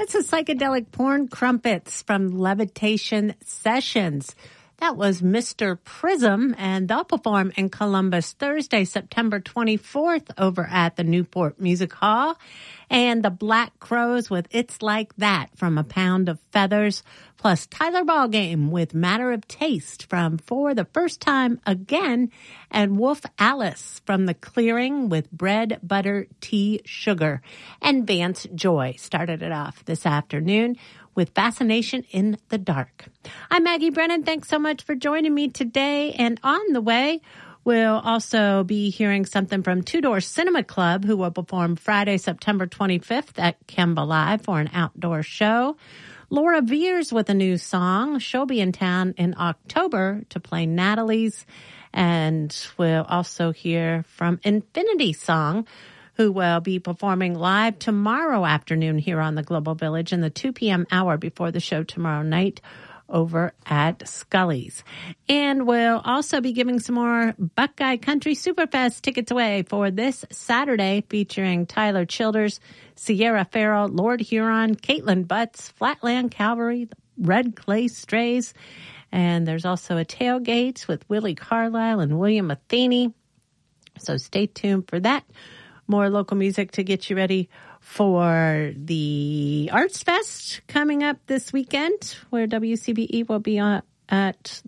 That's a psychedelic porn crumpets from Levitation Sessions. That was Mr. Prism, and they'll perform in Columbus Thursday, September 24th over at the Newport Music Hall. And the Black Crows with It's Like That from A Pound of Feathers, plus Tyler Ballgame with Matter of Taste from For the First Time Again, and Wolf Alice from The Clearing with Bread, Butter, Tea, Sugar. And Vance Joy started it off this afternoon with Fascination in the Dark. I'm Maggie Brennan. Thanks so much for joining me today. And on the way, we'll also be hearing something from Two Door Cinema Club, who will perform Friday, September 25th at Kemba Live for an outdoor show. Laura Veers with a new song. She'll be in town in October to play Natalie's. And we'll also hear from Infinity Song, who will be performing live tomorrow afternoon here on the Global Village in the 2 p.m. hour before the show tomorrow night over at Scully's. And we'll also be giving some more Buckeye Country Superfest tickets away for this Saturday, featuring Tyler Childers, Sierra Farrell, Lord Huron, Caitlin Butts, Flatland Cavalry, Red Clay Strays. And there's also a tailgate with Willie Carlisle and William Matheny. So stay tuned for that. More local music to get you ready for the Arts Fest coming up this weekend, where WCBE will be on site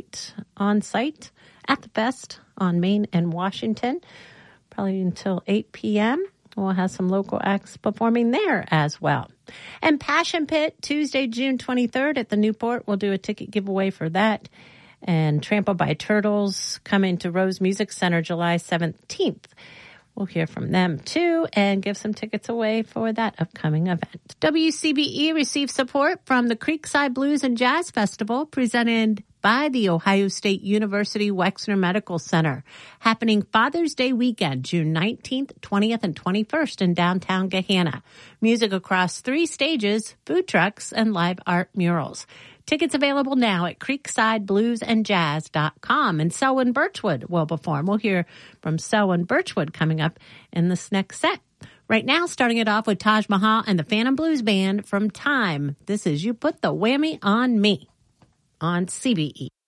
at the fest on Main and Washington, probably until 8 p.m. We'll have some local acts performing there as well. And Passion Pit, Tuesday, June 23rd at the Newport. We'll do a ticket giveaway for that. And Trampled by Turtles coming to Rose Music Center July 17th. We'll hear from them, too, and give some tickets away for that upcoming event. WCBE received support from the Creekside Blues and Jazz Festival, presented by the Ohio State University Wexner Medical Center, happening Father's Day weekend, June 19th, 20th, and 21st in downtown Gahanna. Music across 3 stages, food trucks, and live art murals. Tickets available now at creeksidebluesandjazz.com. And Selwyn Birchwood will perform. We'll hear from Selwyn Birchwood coming up in this next set. Right now, starting it off with Taj Mahal and the Phantom Blues Band from Time. This is You Put the Whammy on Me on CBE.